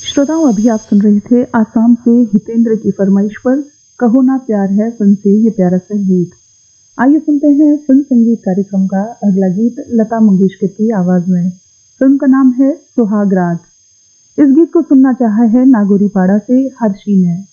श्रोताओं, अभी आप सुन रहे थे आसाम से हितेंद्र की फरमाइश पर कहो ना प्यार है फिल्म से ये प्यारा सा गीत। आइए सुनते हैं फिल्म संगीत कार्यक्रम का अगला गीत लता मंगेशकर की आवाज में। फिल्म का नाम है सुहाग रात। इस गीत को सुनना चाहा है नागोरी पाड़ा से हर्षी ने।